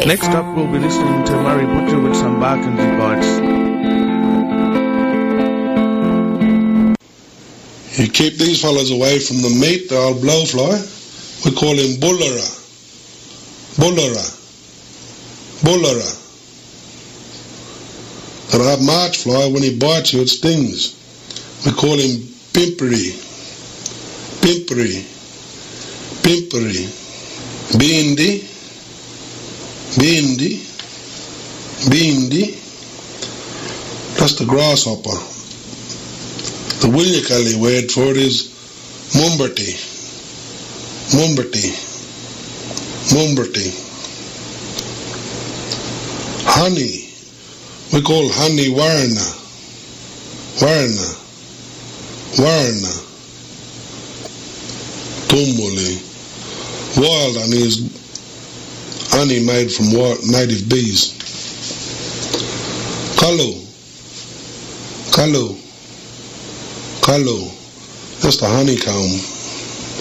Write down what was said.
Next up, we'll be listening to Murray Butcher with some Barkindji bites. You keep these fellas away from the meat, the old blowfly. We call him bullera. Bullera. Bullera. And a march fly, when he bites you, it stings. We call him pimpery. Pimpery. Pimpery. Bindi. Bindi. Bindi. That's the grasshopper. The Willikalli word for it is Mumberty. Mumberty. Mumberty. Honey. We call honey Warna. Warna. Warna. Tumbuli. Wild honey is honey made from native bees. Kalu. Kalu. Kalu. That's the honeycomb.